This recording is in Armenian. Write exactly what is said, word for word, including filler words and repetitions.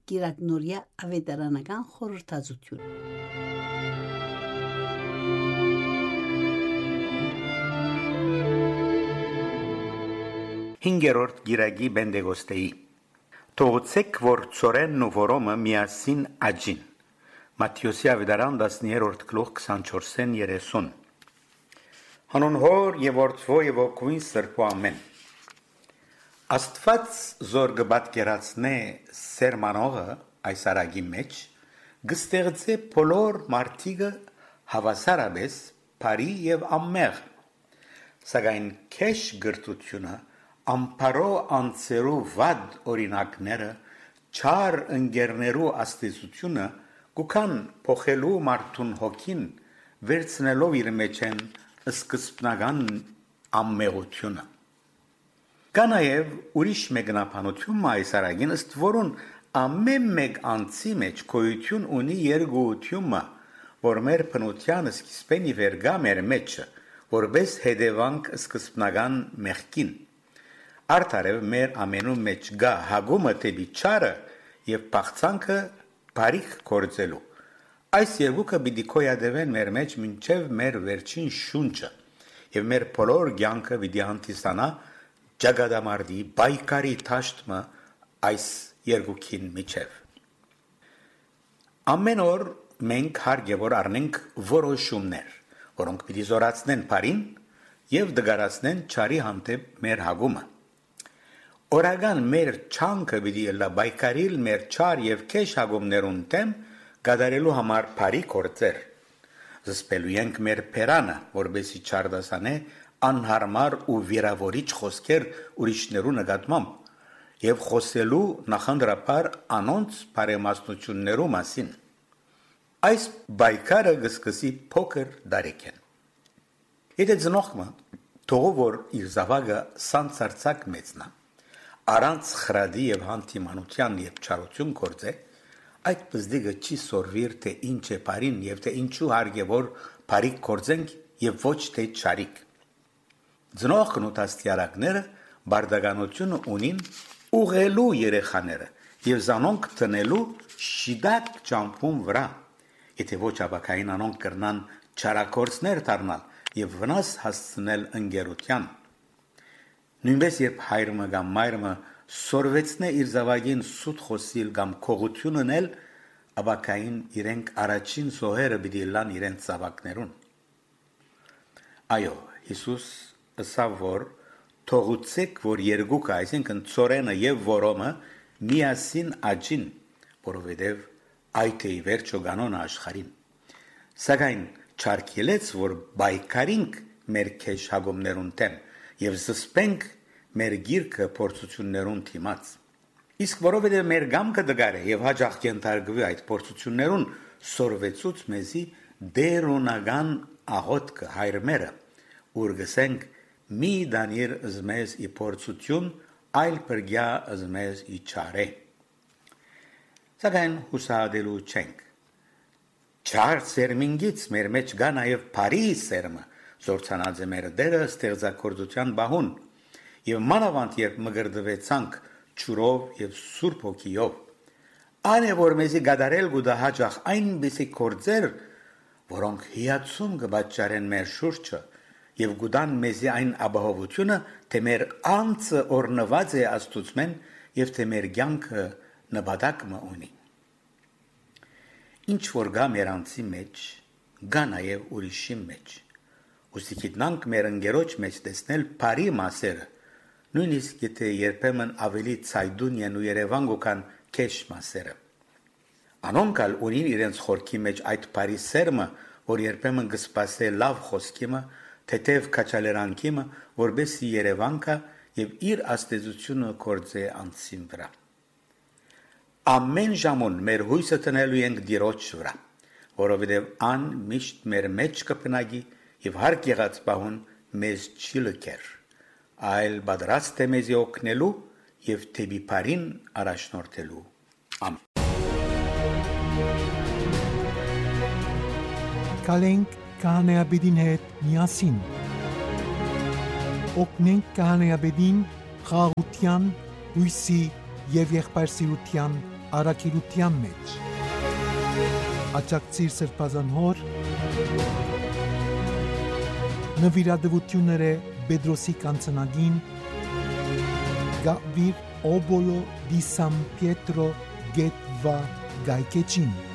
Գիրակնորյա ավետարանական խորհրդածություն։ Հինգերորդ գիրագի Բենդեգոստեի Թողուցեք, որ ծորենն ու որոմը միասին աջին։ Մատթեոսի ավետարան դասներորդ գլուխ քսանչորսեն երեսուն Հանուն հոր և որդվո և ոգուին սրբո ամեն Աստված զոր գբատկերացնե սերմանողը այս արագի մեջ գստեղծե բոլոր մարդիկը հավասարապես բարի և ամմեղ սակայն քեշ գրտությունը ամպարո անձերու վադ օրինակները չար ընկերներու աստեցությունը կուքան փոխելու մարդուն հոգին վերցնելով իր մեջ են սկզբնական ամմեղությունը Կա նաև ուրիշ մեկնաբանություն այս արագին ըստ որուն ամեն մեկ անձի մեջ գոյություն ունի երկուությունը որ մեր բնության սկիզբեն ի վերգա մեր մեջը որպես հետևանք սկզբնական մեղքին Արդարև մեր ամենու մեջ գա հագումը դեպի չարը և բաղձանքը բարիք գործելու Այս երկուքը պիտի գոյատևեն մեր մեջ մինչև մեր վերջին շունչը և մեր բոլոր կյանքը պիտի հանդիսանա ճակատամարտի պայքարի դաշտը այս երկուքին միջև Ամեն օր մենք հարկ է որ առնենք որոշումներ որոնք պիտի զորացնեն բարին և դգարացնեն չարի հանդեպ մեր հագումը Օրական մեր չանքը պիտի ելլա պայքարիլ մեր չար և քեշ հագումներուն դեմ կատարելու համար բարի գործեր զսպելու ենք մեր բերանը որպեսզի չարդասանե անհարմար ու վիրավորիչ խոսքեր ուրիշներու նկատմամբ և խոսելու նախնդրաբար անոնց բարեմաստություններու մասին Այս պայքարը կսկսի փոքր տարիքեն Եթե ծնողքը թողու որ իր զավակը սանձարձակ մեծնա Առանց խրադի և հանդիմանության և չարություն գործե, այդ պզդիկը չի սորվիր, թե ինչ է բարին և թե ինչու հարկ է որ բարիք գործենք և ոչ թե չարիք։ Ծնողքն ու դաստիարակները բարդականությունը ունին ուղղելու երեխաները և զանոնք տնելու շիդակ ճամփուն վրա, եթե ոչ ապակային անոնք կրնան չարագործներ դառնալ և վնաս հասցնել ընկերության։ Նույնպես երբ հայրը կամ մայրը սորվեցնե իր զավակին սուտ խոսիլ կամ քողություն ունել, ապակային իրենք առաջին զոհերը պիտի լան իրենց զավակներուն։ Այո, Հիսուս ըսավ որ թողուցեք որ երկուքը, այսինքն ծորենը եւ որոմը միասին աջին, որովհետեւ այդ է ի վերջո կանոնը աշխարհին։ Սակայն չարկելեց որ պայքարինք մեր քեշ հագումներուն դեմ եւ զսպենք մեր գիրքը փորձություններուն դիմաց։ Իսկ որովհետեւ մեր գամքը դգար է եւ հաջող կենթարկվի այդ փորձություններուն սորվեցուց մեզի դերոնական աղոթքը հայրմերը ուր գսենք մի դանիր զմեզ ի փորձություն այլ բրգյա զմեզ ի չարե։ Սակայն հուսահատելու չենք։ Չար սերմինգից մեր մեջ գա նաև բարի սերմը, զորցանած է մեր դերը ստեղծագործության բահուն, և մանավանդ երբ մգրդվեցանք ջուրով և Սուրբ Հոգիով, այն է որ մեզի գադարել գուտա հաջող այնպիսի գործեր, որոնք հիացում կպատճառեն մեր շուրջը և գուտան մեզի այն ապահովությունը, թե մեր անձը օրնված է Աստծուծմեն և թե մեր կյանքը նպատակ ունի։ Ինչ որ գա մեր անձի մեջ, գա նաև ուրիշի մեջ։ Ուստի գիտնանք մեր ընկերոջ մեջ տեսնել բարի մասերը, նույնիսկ եթե երբեմն ավելի ցայդուն են ու երևան գոքան քեշ մասերը։ Անոնք ալ ունին իրենց խորքի մեջ այդ բարի սերմը, որ երբեմն կսպասե լավ խոսքիմը, թեթև քաջալերանքիմը, որբեսի երևան կա եւ իր աստեցությունը կործե անձին վրա։ Ամեն ժամուն մեր հույսը տնելու ենք Տիրոջ վրա, որովհետև ան միշտ մեր մեջ կբնակի եւ հարկ եղած բահուն մեզ չի լքեր, այլ պատրաստ է մեզի օգնելու եւ թեպի բարին առաջնորդելու։ Ամեն։ Կալենք քահանայապետին հետ միասին։ Օգնենք քահանայապետին խաղաղության, հույսի եւ եղբայրսիրության առաքելության մեջ։ Աջակցիր Սրբազան հոր նվիրատվությունները Պետրոսի կանցնագին Գավիր Օբոլո դի Սան Պիետրո Գետվա Գայկեչին